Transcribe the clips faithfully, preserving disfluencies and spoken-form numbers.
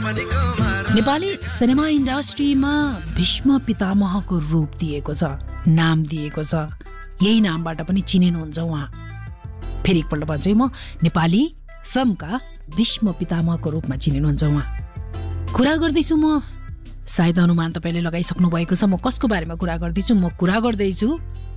Nepali cinema इन्डस्ट्रीमा भीष्म पितामहको रूप दिएको छ, नाम दिएको छ। यही नामबाट पनि चिनिनुहुन्छ उहाँ। फेरि एकपल्ट भन्छु म, नेपाली फिल्मका भीष्म पितामहको रूपमा चिनिनुहुन्छ उहाँ। कुरा गर्दैछु म, सायद अनुमान तपाईँले लगाइसक्नु भएको छ म कसको बारेमा कुरा गर्दैछु। म कुरा गर्दैछु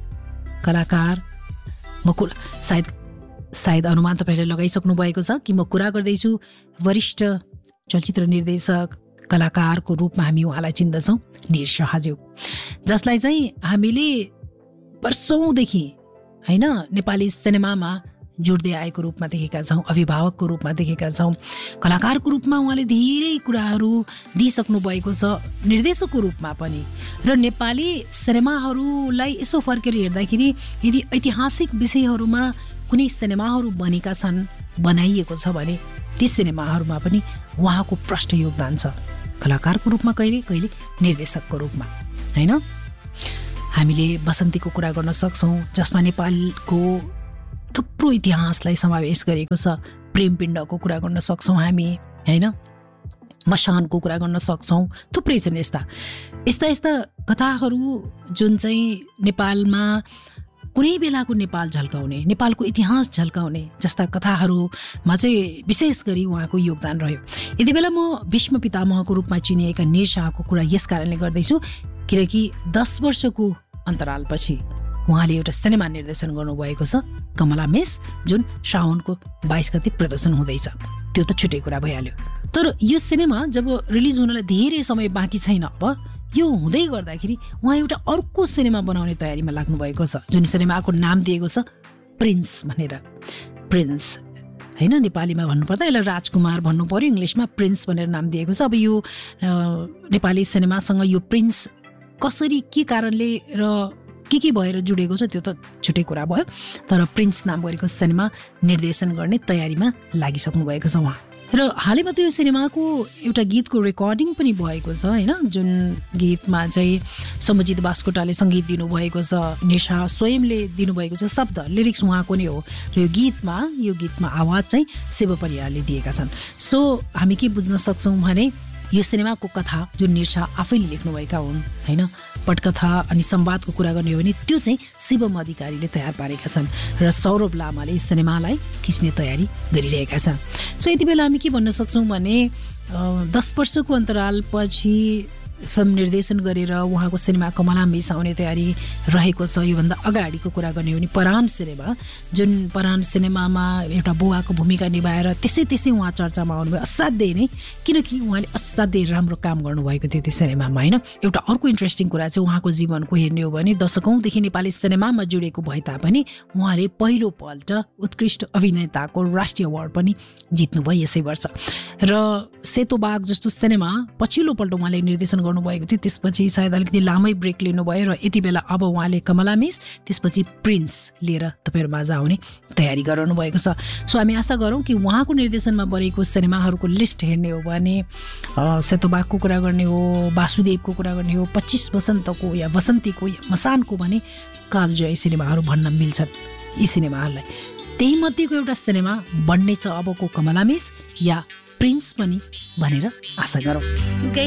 कलाकार, म कुरा सायद सायद अनुमान तपाईँले लगाइसक्नु भएको छ कि म कुरा गर्दैछु वरिष्ठ चलचित्र निर्देशक कलाकारको रूपमा हामी उहाँलाई चिन्दछौँ, निर शाहज्यू, जसलाई चाहिँ हामीले वर्षौँदेखि होइन नेपाली सिनेमामा जोड्दै आएको रूपमा देखेका छौँ, अभिभावकको रूपमा देखेका छौँ। कलाकारको रूपमा उहाँले धेरै कुराहरू दिइसक्नु भएको छ, निर्देशकको रूपमा पनि। र नेपाली सिनेमाहरूलाई यसो फर्केर हेर्दाखेरि यदि ऐतिहासिक विषयहरूमा कुनै सिनेमाहरू बनेका छन्, बनाइएको छ भने ती सिनेमाहरूमा पनि उहाँको प्रष्ट योगदान छ, कलाकारको रूपमा कहिले कहिले निर्देशकको रूपमा होइन। हामीले बसन्तीको कुरा गर्न सक्छौँ, जसमा नेपालको थुप्रो इतिहासलाई समावेश गरेको छ। प्रेमपिण्डको कुरा गर्न सक्छौँ हामी होइन, मशानको कुरा गर्न सक्छौँ। थुप्रै छन् यस्ता यस्ता यस्ता कथाहरू जुन चाहिँ नेपालमा कुनै बेलाको नेपाल झल्काउने, नेपालको इतिहास झल्काउने जस्ता कथाहरूमा चाहिँ विशेष गरी उहाँको योगदान रह्यो। यति बेला म भीष्म पितामहको रूपमा चिनिएका निर शाहको कुरा यस कारणले गर्दैछु किनकि दस वर्षको अन्तरालपछि उहाँले एउटा सिनेमा निर्देशन गर्नुभएको छ, कमला मिस, जुन श्रावणको बाइस गते प्रदर्शन हुँदैछ। त्यो त छुट्टै कुरा भइहाल्यो। तर यो सिनेमा जब रिलिज हुनलाई धेरै समय बाँकी छैन, अब यो हुँदै गर्दाखेरि उहाँ एउटा अर्को सिनेमा बनाउने तयारीमा लाग्नु भएको छ, जुन सिनेमाको नाम दिएको छ प्रिन्स भनेर। प्रिन्स होइन, नेपालीमा भन्नुपर्दा यसलाई राजकुमार भन्नु पर्यो, इङ्ग्लिसमा प्रिन्स भनेर नाम दिएको छ। अब यो नेपाली सिनेमासँग यो प्रिन्स कसरी, के कारणले र के के भएर जुडेको छ त्यो त छुट्टै कुरा भयो। तर प्रिन्स नाम गरेको सिनेमा निर्देशन गर्ने तयारीमा लागिसक्नु भएको छ उहाँ। र हालै मात्रै यो सिनेमाको एउटा गीतको रेकर्डिङ पनि भएको छ होइन, जुन गीतमा चाहिँ सम्बजित बास्कोटाले सङ्गीत दिनुभएको छ, निशा स्वयंले दिनुभएको छ, शब्द लिरिक्स उहाँको नै हो। र यो गीतमा यो गीतमा आवाज चाहिँ शिव परियारले दिएका छन्। सो हामी के बुझ्न सक्छौँ भने यो सिनेमाको कथा जुन निशा आफैले लेख्नुभएका हुन् होइन, पटकथा अनि संवादको कुरा गर्ने हो भने त्यो चाहिँ शिवम अधिकारीले तयार पारेका छन् र सौरभ लामाले सिनेमालाई खिच्ने तयारी गरिरहेका छन्। सो यति बेला हामी के भन्न सक्छौँ भने दस वर्षको अन्तरालपछि फिल्म निर्देशन गरेर उहाँको सिनेमा कमला मिस आउने तयारी रहेको छ। योभन्दा अगाडिको कुरा गर्ने हो भने परान सिनेमा, जुन परान सिनेमामा एउटा बुवाको भूमिका निभाएर त्यसै त्यसै उहाँ चर्चामा आउनुभयो, असाध्यै नै, किनकि उहाँले असाध्यै राम्रो काम गर्नुभएको थियो त्यो सिनेमामा होइन। एउटा अर्को इन्ट्रेस्टिङ कुरा चाहिँ उहाँको जीवनको हेर्ने हो भने दशकौँदेखि नेपाली सिनेमामा जुडेको भए तापनि उहाँले पहिलोपल्ट उत्कृष्ट अभिनेताको राष्ट्रिय अवार्ड पनि जित्नुभयो यसै वर्ष। र सेतो बाघ जस्तो सिनेमा पछिल्लोपल्ट उहाँले निर्देशन गर्नुभएको थियो, त्यसपछि सायद अलिकति लामै ब्रेक लिनुभयो र यति बेला अब उहाँले कमला मिस, त्यसपछि प्रिन्स लिएर तपाईँहरू माझ आउने तयारी गराउनु भएको छ। सो हामी आशा गरौँ कि उहाँको निर्देशनमा बनेको सिनेमाहरूको लिस्ट हेर्ने हो भने सेतोबागको कुरा गर्ने हो, वासुदेवको कुरा गर्ने हो, पच्चिस वसन्तको या वसन्तीको या मसानको भने कालजय सिनेमाहरू भन्न मिल्छन् यी सिनेमाहरूलाई। त्यही मध्येको एउटा सिनेमा बन्ने छ अबको कमला मिस या प्रिन्स पनि भनेर आशा गरौँ।